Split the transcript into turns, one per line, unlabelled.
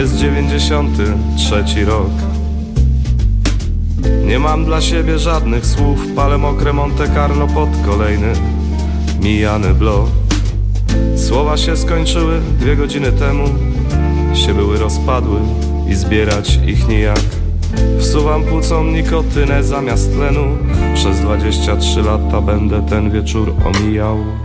jest 93 rok. Nie mam dla siebie żadnych słów, palę mokre Monte Carlo pod kolejny mijany blok. Słowa się skończyły 2 godziny temu, się były rozpadły i zbierać ich nijak. Wsuwam płucom nikotynę zamiast tlenu, przez 23 lata będę ten wieczór omijał.